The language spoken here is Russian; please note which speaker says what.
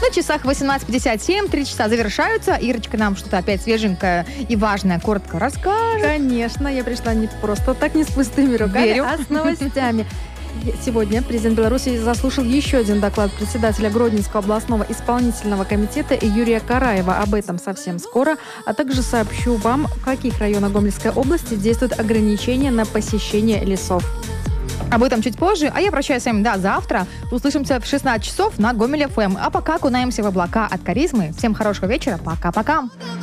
Speaker 1: На часах 18:57, 3 часа завершаются. Ирочка нам что-то опять свеженькое и важное коротко расскажет.
Speaker 2: Конечно, я пришла не просто так, не с пустыми руками,
Speaker 1: Верю.
Speaker 2: а с новостями. Сегодня президент Беларуси заслушал еще один доклад председателя Гродненского областного исполнительного комитета Юрия Караева. Об этом совсем скоро. А также сообщу вам, в каких районах Гомельской области действуют ограничения на посещение лесов.
Speaker 1: Об этом чуть позже. А я прощаюсь с вами до завтра. Услышимся в 16 часов на Гомель ФМ. А пока окунаемся в облака от Каризмы. Всем хорошего вечера. Пока-пока.